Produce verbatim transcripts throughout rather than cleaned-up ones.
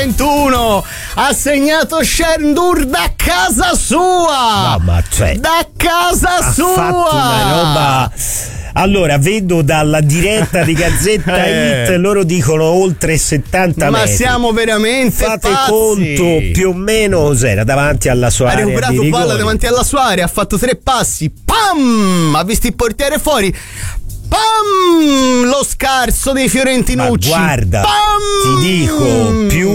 ventuno ha segnato Shendur da casa sua. No, ma cioè, da casa ha sua. Fatto una roba. Allora, vedo dalla diretta di Gazzetta eh. Hit, loro dicono oltre settanta Ma metri. siamo veramente Fate pazzi. conto più o meno cos'era davanti alla sua ha area di recuperato rigore. palla davanti alla sua area, ha fatto tre passi, pam, ha visto il portiere fuori, pam, lo scarso dei fiorentinucci. Ma guarda, pam! ti dico, più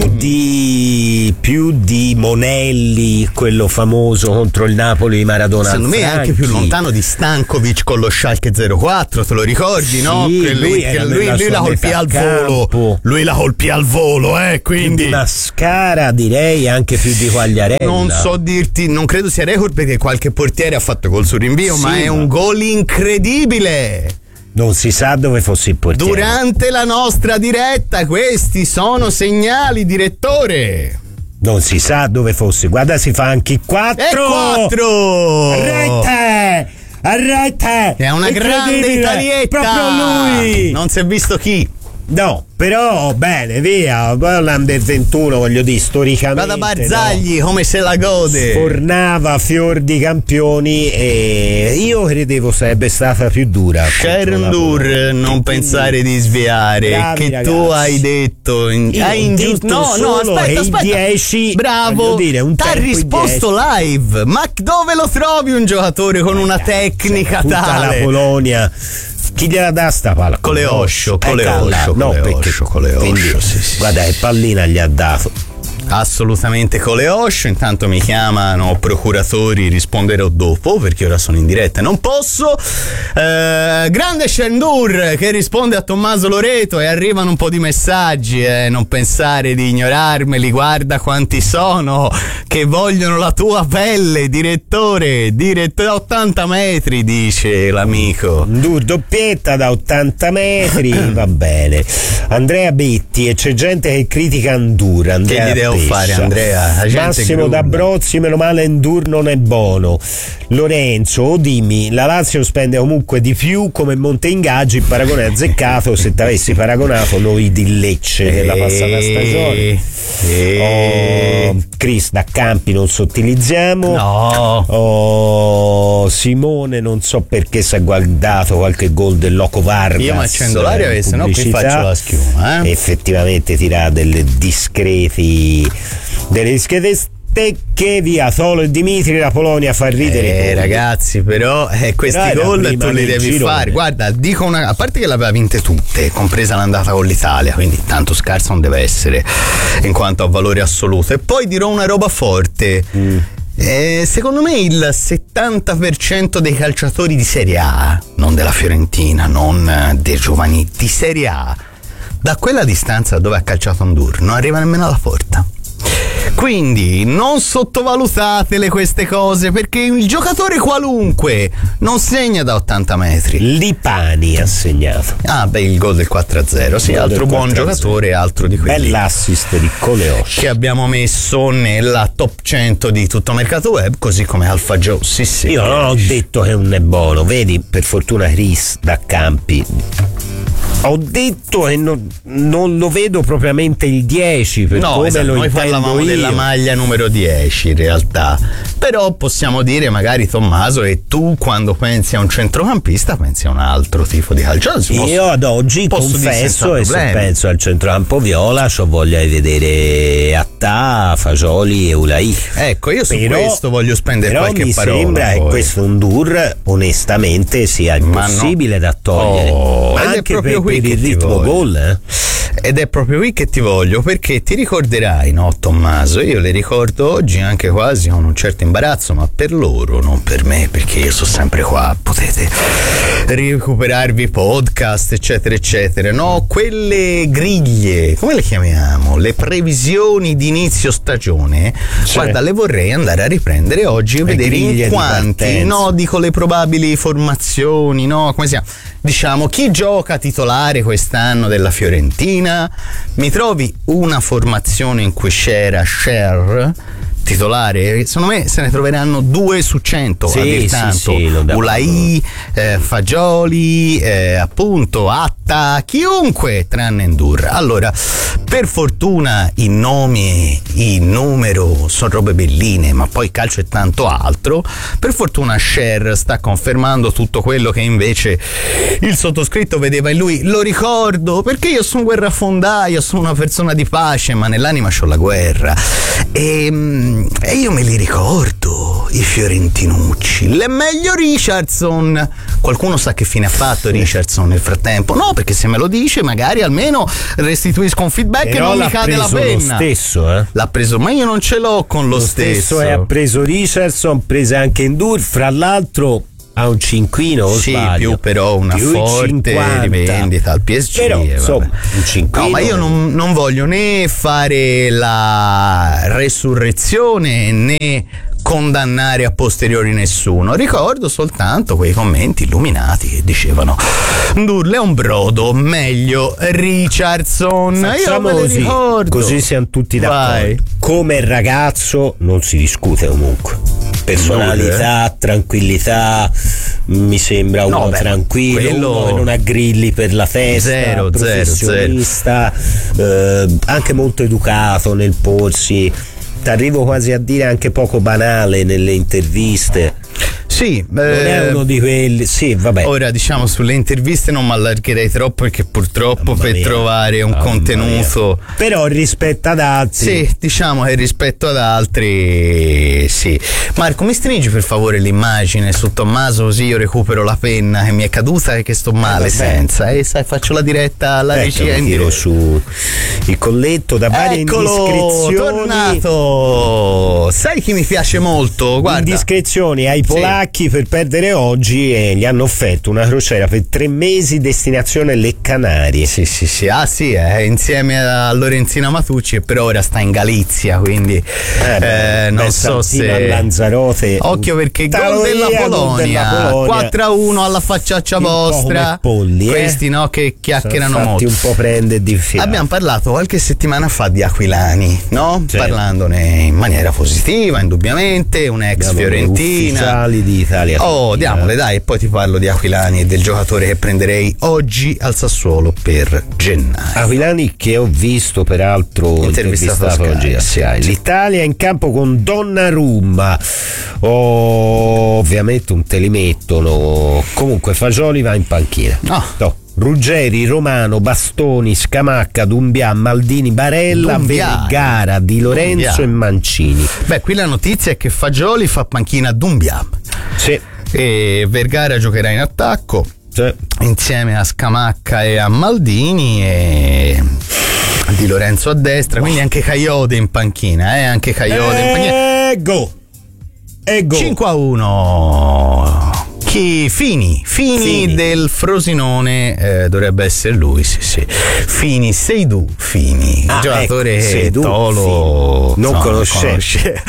di più di Monelli, quello famoso contro il Napoli di Maradona. Secondo me è Franchi. anche più lontano di Stankovic con lo Schalke zero quattro, te lo ricordi, Sì, no? Che lui che era lui, nella lui sua la colpì al metà volo. campo. Lui la colpì al volo, eh, quindi una scara, direi anche più di Quagliarella. non so dirti, non credo sia record perché qualche portiere ha fatto gol sul rinvio, Sì, ma è ma- un gol incredibile. Non si sa dove fosse il portiere. Durante la nostra diretta questi sono segnali, direttore. Non si sa dove fosse. Guarda, si fa anche il quattro. E quattro. A rete! A rete! È una grande Incredibile! italietta. Proprio lui! Non si è visto chi. No, però bene, via. Poi l'Under ventuno, voglio dire, storicamente. Vada Barzagli, no? come se la gode. Sfornava fior di campioni e io credevo sarebbe stata più dura. Shendur, non pensare di sviare. Bravi che ragazzi. tu hai detto. In, Io hai ho ingiust- detto No, no, solo aspetta, che aspetta. il dieci, Bravo. voglio dire, un T'ha tempo in risposto live. Ma dove lo trovi un giocatore con una tecnica tutta tale? la Polonia. Chi gliela dà sta palla? Con le Osho, con Eh, le calla, Osho, no, con le perché Osho, con le quindi, Osho, sì, sì, guarda sì. che pallina gli ha dato. Assolutamente con le Osho. Intanto mi chiamano procuratori, risponderò dopo perché ora sono in diretta e non posso. Eh, grande Shendur che risponde a Tommaso Loreto e arrivano un po' di messaggi, eh, non pensare di ignorarmeli, guarda quanti sono che vogliono la tua pelle, direttore, direttore, ottanta metri dice l'amico. Dur doppietta da ottanta metri, va bene. Andrea Betti, e c'è gente che critica Ndur. Andrea Che gli devo Pescia. fare, Andrea? La gente Massimo grulla. D'Abrozzi, meno male Ndur non è buono. Lorenzo, oh dimmi, la Lazio spende comunque di più come monte ingaggi, il paragone è azzeccato se ti avessi paragonato noi di Lecce nella passata stagione. E... Oh, Chris da Campi non sottilizziamo. No. Oh, Simone non so perché si è guardato qualche gol del Loco Vargas. Io mi accendo l'aria eh, e se no qui pubblicità. faccio la schiuma, eh? Effettivamente tira delle discreti delle discrete stecche via. Solo e Dimitri, la Polonia fa ridere. Eh, ragazzi, però eh, questi Però era gol prima tu li nel devi girone. fare. Guarda, dico una, a parte che le aveva vinte tutte, compresa l'andata con l'Italia, quindi tanto scarso non deve essere in quanto a valore assoluto. E poi dirò una roba forte. Mm. Eh, secondo me il settanta per cento dei calciatori di Serie A, non della Fiorentina, non eh, dei giovani di Serie A, da quella distanza dove ha calciato Ndur non arriva nemmeno alla porta. Quindi non sottovalutatele queste cose, perché il giocatore qualunque non segna da ottanta metri. Lipani ha segnato. Ah beh, il gol del quattro a zero, sì, Il gol altro del buon quattro a zero. giocatore, altro di quelli Bell'assist di Coleosci che abbiamo messo nella top cento di tutto mercato web, così come Alfa Joe. Sì, sì. Io non ho detto che non è buono, vedi, per fortuna Chris da Campi. Ho detto che non, non lo vedo propriamente il dieci, per No, come esatto, lo noi intendo parlavamo io. della maglia numero dieci in realtà, però possiamo dire magari Tommaso e tu quando pensi a un centrocampista pensi a un altro tipo di calcio. Posso, Io ad oggi posso dire confesso senza e se problemi. penso al centrocampo viola ho voglia di vedere Attà, Fagioli e Ulai. Ecco, io su Però- questo voglio spendere Però qualche mi parola. sembra che poi. questo Ndur onestamente sia Ma no. impossibile da togliere. Oh, ed è anche proprio per, qui per che il ti ritmo voglio. gol, eh? Ed è proprio qui che ti voglio, perché ti ricorderai, no Tommaso, io le ricordo oggi anche quasi con un certo imbarazzo, ma per loro, non per me, perché io sono sempre qua, potete recuperarvi podcast eccetera eccetera, no, quelle griglie, come le chiamiamo, le previsioni di inizio stagione, Sì. guarda, le vorrei andare a riprendere oggi e Le vedere griglie in di quanti, partenza. no, dico le probabili formazioni, no, come si chiama? Diciamo, chi gioca titolare quest'anno della Fiorentina? Mi trovi una formazione in cui c'era Scher titolare? Secondo me se ne troveranno due su cento, Sì, a dir sì, tanto. sì, lo abbiamo- Ulai, eh, Fagioli, eh, appunto Atta, chiunque tranne Ndur. Allora, Per fortuna i nomi, il numero sono robe belline, ma poi calcio e tanto altro. Per fortuna Cher sta confermando tutto quello che invece il sottoscritto vedeva in lui. Lo ricordo perché io sono un guerrafondaio, sono una persona di pace, ma nell'anima c'ho la guerra. E, e io me li ricordo, i fiorentinucci. L'è meglio Richardson. Qualcuno sa che fine ha fatto Richardson nel frattempo? No, perché se me lo dice magari almeno restituisco un feedback e non mi cade la penna. Lo stesso, eh? L'ha preso, ma io non ce l'ho con lo, lo stesso. stesso. E ha preso Richardson, prese anche Endur, fra l'altro ha un cinquino o sì, sbaglio? Più però una più forte cinquanta rivendita al P S G. Però, insomma, un cinquino. No, ma io non, non voglio né fare la resurrezione né condannare a posteriori nessuno. Ricordo soltanto quei commenti illuminati che dicevano Ndurle è un brodo, meglio Richardson. Facciamo io me così, ricordo. Così siamo tutti d'accordo. Vai. Come ragazzo non si discute comunque. Personalità, eh? tranquillità, mi sembra uno no, beh, tranquillo, quello... uno che non ha grilli per la festa, zero, professionista, zero, zero. Eh, anche molto educato nel porsi. T'arrivo quasi a dire anche poco banale nelle interviste. Sì, non eh, è uno di quelli. Sì, vabbè. Ora diciamo sulle interviste non mi allargherei troppo perché purtroppo Mamma per mia. trovare un Mamma contenuto mia. Però rispetto ad altri. sì, diciamo che rispetto ad altri sì. Marco, mi stringi per favore l'immagine su Tommaso così io recupero la penna che mi è caduta e che sto male eh, senza e sai faccio la diretta alla regia ecco, tiro su il colletto da varie Eccolo, indiscrezioni. tornato. Sai chi mi piace molto? Guarda. Indiscrezioni ai polacchi per perdere oggi e gli hanno offerto una crociera per tre mesi destinazione Le Canarie. Sì, sì, sì. Ah, sì, eh, insieme a Lorenzina Matucci e per ora sta in Galizia, quindi eh, beh, eh, non so se Lanzarote. occhio perché gol della Polonia, quattro a uno alla facciaccia vostra. Polli, questi eh? no che chiacchierano molto. Un po' prende di fiato. Abbiamo parlato qualche settimana fa di Aquilani, no? Sì. Parlandone in maniera positiva, indubbiamente, un ex Diamo fiorentina. Ufficiali di Italia. Oh, diamole dai, e poi ti parlo di Aquilani e del giocatore che prenderei oggi al Sassuolo per gennaio. Aquilani che ho visto peraltro intervistato, intervistato oggi a Sky. L'Italia in campo con Donnarumma. Oh, ovviamente un te li mettono. Comunque Fagioli va in panchina. No. no. Ruggeri, Romano, Bastoni, Scamacca, Dumbia, Maldini, Barella, Dumbia. Vergara, Di Lorenzo Dumbia. e Mancini. Beh, qui la notizia è che Fagioli fa panchina a Dumbiam. Sì. E Vergara giocherà in attacco sì. insieme a Scamacca e a Maldini e Di Lorenzo a destra, quindi anche Caiode in panchina, eh? Anche Caiode in panchina. E go! E go! cinque a uno. Chi? Fini, Fini, Fini. del Frosinone, eh, dovrebbe essere lui, sì sì. Fini, Seydou Fini, ah, giocatore ecco, Seydou Tolo Fini. non no, conosce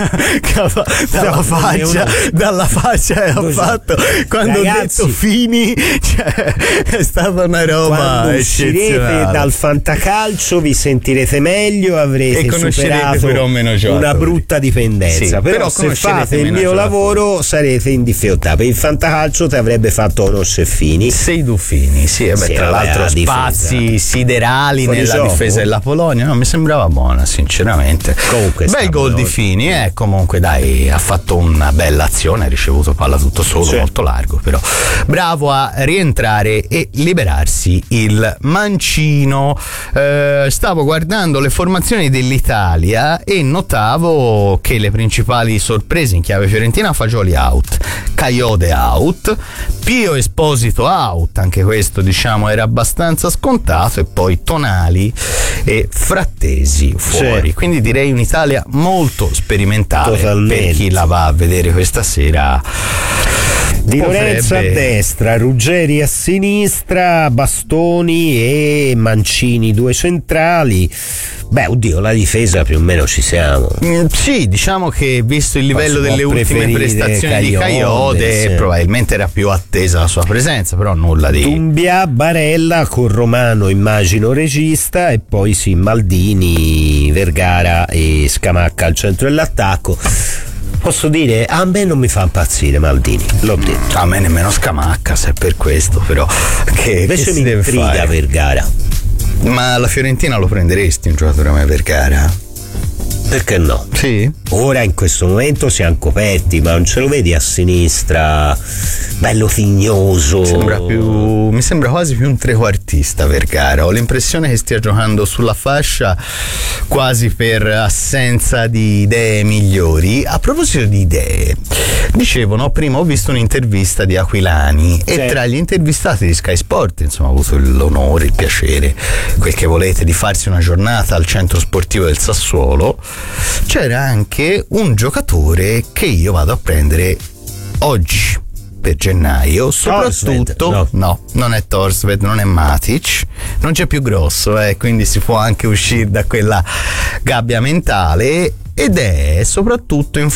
dalla no, faccia, una... dalla faccia che ha fatto quando ragazzi, ho detto Fini, cioè, è stata una roba quando uscirete dal fantacalcio vi sentirete meglio, avrete e conoscerete superato però meno una brutta dipendenza, sì, però, però se fate il mio giocatori. lavoro sarete in difficoltà. Per il fantacalcio ti avrebbe fatto conoscere Fini. Seydou Fini, sì, beh, sì, tra vabbè, l'altro spazi difesa. siderali Fuori nella gioco. difesa della Polonia, no, mi sembrava buona sinceramente. Comunque bel gol di Fini, eh, comunque dai, ha fatto una bella azione, ha ricevuto palla tutto solo, sì. molto largo, però bravo a rientrare e liberarsi il mancino. Eh, stavo guardando le formazioni dell'Italia e notavo che le principali sorprese in chiave fiorentina: Fagioli out, Caiode out, Pio Esposito out, anche questo diciamo era abbastanza scontato, e poi Tonali e Frattesi fuori, sì. Quindi direi un'Italia molto sperimentale. Totalmente. Per chi la va a vedere questa sera. Di Lorenzo a destra, Ruggeri a sinistra, Bastoni e Mancini due centrali. Beh, oddio, la difesa più o meno ci siamo. Mm, sì, diciamo che visto il livello delle ultime prestazioni Caiode, di Caiode, sì. probabilmente era più attesa la sua presenza, però nulla di... Dumbia, Barella con Romano, immagino regista, e poi sì, Maldini, Vergara e Scamacca al centro dell'attacco. Posso dire, a me non mi fa impazzire Maldini, l'ho detto. A me nemmeno Scamacca, se è per questo, però che, invece che mi intriga Vergara. Ma la Fiorentina lo prenderesti un giocatore come Vergara? Perché no? Sì. Ora in questo momento siamo coperti, ma non ce lo vedi a sinistra, bello tignoso. Mi sembra più. Mi sembra quasi più un trequartista Vergara. Ho l'impressione che stia giocando sulla fascia quasi per assenza di idee migliori. A proposito di idee, dicevo, no, prima ho visto un'intervista di Aquilani e sì. tra gli intervistati di Sky Sport, insomma, ho avuto l'onore, il piacere, quel che volete, di farsi una giornata al centro sportivo del Sassuolo. C'era anche un giocatore che io vado a prendere oggi per gennaio, soprattutto no. no, non è Torsved, non è Matic, non c'è più grosso, eh, quindi si può anche uscire da quella gabbia mentale, ed è soprattutto in